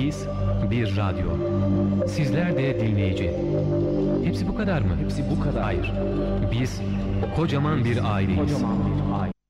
Biz bir radyo. Sizler de dinleyici. Hepsi bu kadar mı? Hepsi bu kadar. Hayır. Biz kocaman bir aileyiz. Kocaman bir aile.